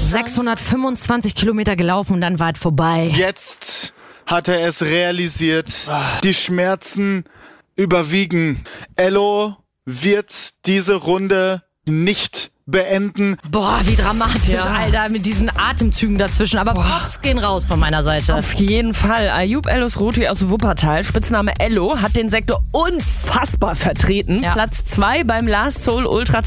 625 Kilometer gelaufen und dann war es vorbei. Jetzt hat er es realisiert. Die Schmerzen überwiegen. Ello wird diese Runde nicht beenden. Boah, wie dramatisch, Alter, mit diesen Atemzügen dazwischen. Aber Props gehen raus von meiner Seite. Auf jeden Fall. Ayub El-Osrouti aus Wuppertal, Spitzname Ello, hat den Sektor unfassbar vertreten. Ja. Platz 2 beim Last Seoul Ultra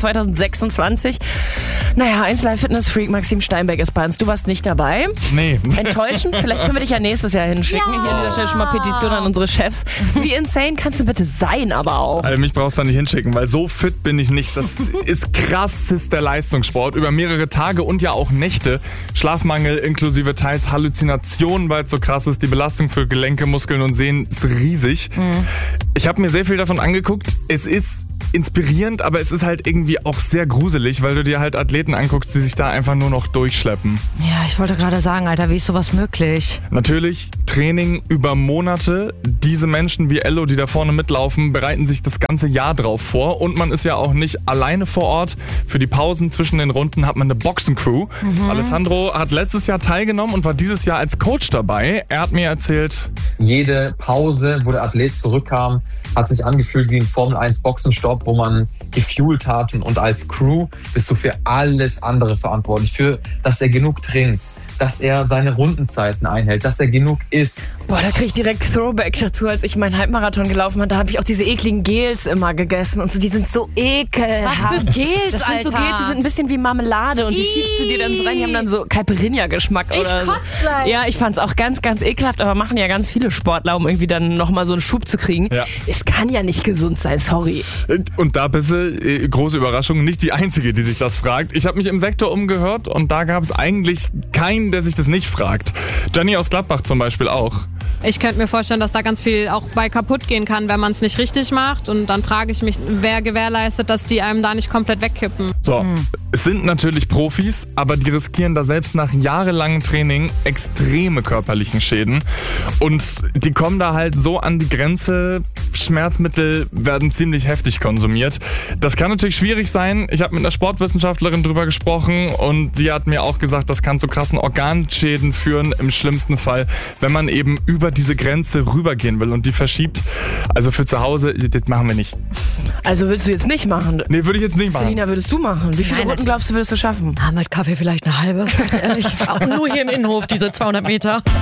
2026. Naja, 1Live Fitness Freak Maxim Steinbeck ist bei uns. Du warst nicht dabei. Nee. Enttäuschend. Vielleicht können wir dich ja nächstes Jahr hinschicken. Hier an dieser Stelle schon mal Petition an unsere Chefs. Wie insane kannst du bitte sein, aber auch? Also mich brauchst du da nicht hinschicken, weil so fit bin ich nicht. Das ist krassester Leistungssport über mehrere Tage und ja auch Nächte. Schlafmangel inklusive teils Halluzinationen, weil es so krass ist. Die Belastung für Gelenke, Muskeln und Sehnen ist riesig. Ich habe mir sehr viel davon angeguckt. Es ist inspirierend, aber es ist halt irgendwie auch sehr gruselig, weil du dir halt Athleten anguckst, die sich da einfach nur noch durchschleppen. Ja, ich wollte gerade sagen, Alter, wie ist sowas möglich? Natürlich Training über Monate. Diese Menschen wie Ello, die da vorne mitlaufen, bereiten sich das ganze Jahr drauf vor. Und man ist ja auch nicht alleine vor Ort. Für die Pausen zwischen den Runden hat man eine Boxencrew. Alessandro hat letztes Jahr teilgenommen und war dieses Jahr als Coach dabei. Er hat mir erzählt, jede Pause, wo der Athlet zurückkam, hat sich angefühlt wie ein Formel-1-Boxenstopp, wo man gefuelt hat. Und als Crew bist du für alles andere verantwortlich. Für, dass er genug trinkt, dass er seine Rundenzeiten einhält, dass er genug isst. Boah, da krieg ich direkt Throwback dazu, als ich meinen Halbmarathon gelaufen habe. Da habe ich auch diese ekligen Gels immer gegessen und so. Die sind so ekelhaft. Was für Gels, Das sind Alter? so Gels, die sind ein bisschen wie Marmelade und die schiebst du dir dann so rein. Die haben dann so Caipirinha-Geschmack oder so. Ich kotze gleich. Ja, ich fand's auch ganz, ganz ekelhaft, aber machen ja ganz viele Sportler, um irgendwie dann nochmal so einen Schub zu kriegen. Ja. Es kann ja nicht gesund sein, sorry. und da bist du, große Überraschung, nicht die Einzige, die sich das fragt. Ich habe mich im Sektor umgehört und da gab es eigentlich keinen, der sich das nicht fragt. Gianni aus Gladbach zum Beispiel auch. Ich könnte mir vorstellen, dass da ganz viel auch bei kaputt gehen kann, wenn man es nicht richtig macht. Und dann frage ich mich, wer gewährleistet, dass die einem da nicht komplett wegkippen. So, es sind natürlich Profis, aber die riskieren da selbst nach jahrelangem Training extreme körperlichen Schäden. Und die kommen da halt so an die Grenze, Schmerzmittel werden ziemlich heftig konsumiert. Das kann natürlich schwierig sein. Ich habe mit einer Sportwissenschaftlerin drüber gesprochen und sie hat mir auch gesagt, das kann zu krassen Organschäden führen, im schlimmsten Fall, wenn man eben über diese Grenze rübergehen will und die verschiebt. Also für zu Hause, das machen wir nicht. Also willst du jetzt nicht machen? Nee, würde ich jetzt nicht machen. Selina, würdest du machen? Wie viele Runden glaubst du, würdest du schaffen? Mit Kaffee vielleicht eine halbe, ehrlich. Auch nur hier im Innenhof, diese 200 Meter.